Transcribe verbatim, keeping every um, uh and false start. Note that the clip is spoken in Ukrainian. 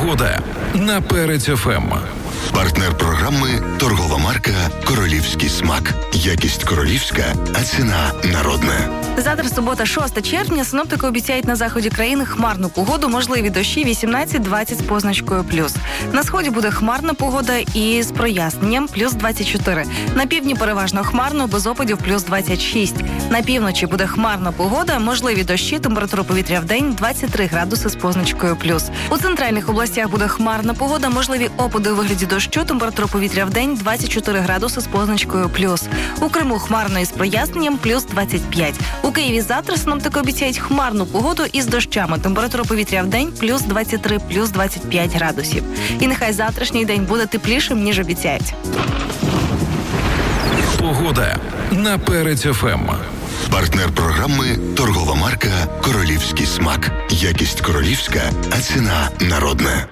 Погода на Перець еф ем. Партнер програми – торгова марка «Королівський смак». Якість королівська, а ціна народна. Завтра субота, шостого червня, синоптики обіцяють на заході країни хмарну погоду, можливі дощі вісімнадцять-двадцять з позначкою плюс. На сході буде хмарна погода і з проясненням плюс двадцять чотири. На півдні переважно хмарно, без опадів плюс двадцять шість. На півночі буде хмарна погода, можливі дощі, температура повітря в день двадцять три градуси з позначкою плюс. У центральних областях буде хмарна погода, можливі опади у вигляді дощу, температура повітря в день двадцять чотири градуси з позначкою плюс. У Криму хмарно із проясненням плюс двадцять п'ять. У Києві завтра синоптики обіцяють хмарну погоду із дощами. Температура повітря в день плюс двадцять три, плюс двадцять п'ять градусів. І нехай завтрашній день буде теплішим, ніж обіцяють. Погода на Перець еф ем. Партнер програми – торгова марка «Королівський смак». Якість королівська, а ціна народна.